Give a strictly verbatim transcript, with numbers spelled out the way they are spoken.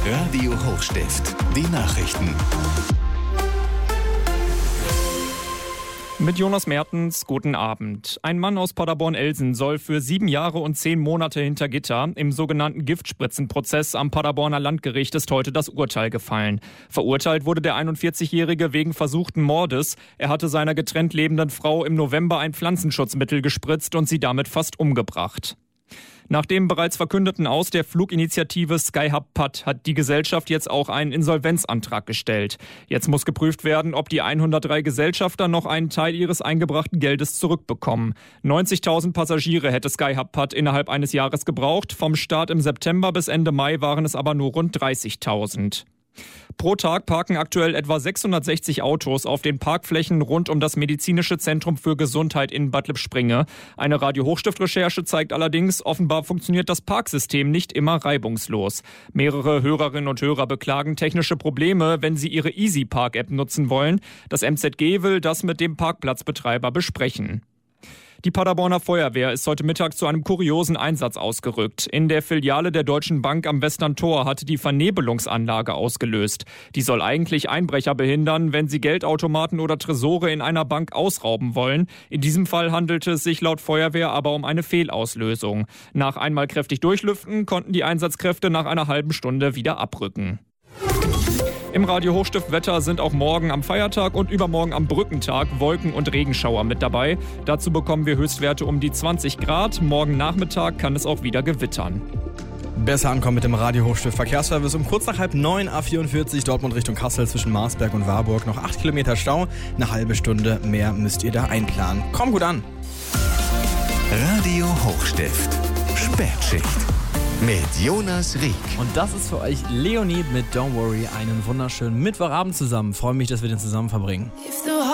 Radio Hochstift, die Nachrichten. Mit Jonas Mertens, guten Abend. Ein Mann aus Paderborn-Elsen soll für sieben Jahre und zehn Monate hinter Gitter. Im sogenannten Giftspritzenprozess am Paderborner Landgericht ist heute das Urteil gefallen. Verurteilt wurde der einundvierzigjährige wegen versuchten Mordes. Er hatte seiner getrennt lebenden Frau im November ein Pflanzenschutzmittel gespritzt und sie damit fast umgebracht. Nach dem bereits verkündeten Aus der Fluginitiative Skyhub Pad hat die Gesellschaft jetzt auch einen Insolvenzantrag gestellt. Jetzt muss geprüft werden, ob die hundertdrei Gesellschafter noch einen Teil ihres eingebrachten Geldes zurückbekommen. neunzigtausend Passagiere hätte Skyhub Pad innerhalb eines Jahres gebraucht. Vom Start im September bis Ende Mai waren es aber nur rund dreißigtausend. Pro Tag parken aktuell etwa sechshundertsechzig Autos auf den Parkflächen rund um das Medizinische Zentrum für Gesundheit in Bad Lippspringe. Eine Radio-Hochstift-Recherche zeigt allerdings, offenbar funktioniert das Parksystem nicht immer reibungslos. Mehrere Hörerinnen und Hörer beklagen technische Probleme, wenn sie ihre EasyPark-App nutzen wollen. Das M Z G will das mit dem Parkplatzbetreiber besprechen. Die Paderborner Feuerwehr ist heute Mittag zu einem kuriosen Einsatz ausgerückt. In der Filiale der Deutschen Bank am Western Tor hatte die Vernebelungsanlage ausgelöst. Die soll eigentlich Einbrecher behindern, wenn sie Geldautomaten oder Tresore in einer Bank ausrauben wollen. In diesem Fall handelte es sich laut Feuerwehr aber um eine Fehlauslösung. Nach einmal kräftig durchlüften konnten die Einsatzkräfte nach einer halben Stunde wieder abrücken. Im Radio Hochstift Wetter sind auch morgen am Feiertag und übermorgen am Brückentag Wolken- und Regenschauer mit dabei. Dazu bekommen wir Höchstwerte um die zwanzig Grad. Morgen Nachmittag kann es auch wieder gewittern. Besser ankommen mit dem Radio Hochstift Verkehrsservice um kurz nach halb neun A vierundvierzig Dortmund Richtung Kassel zwischen Marsberg und Warburg. Noch acht Kilometer Stau. Eine halbe Stunde mehr müsst ihr da einplanen. Kommt gut an. Radio Hochstift, Spätschicht. Mit Jonas Rieck. Und das ist für euch Leonie mit Don't Worry. Einen wunderschönen Mittwochabend zusammen. Freue mich, dass wir den zusammen verbringen.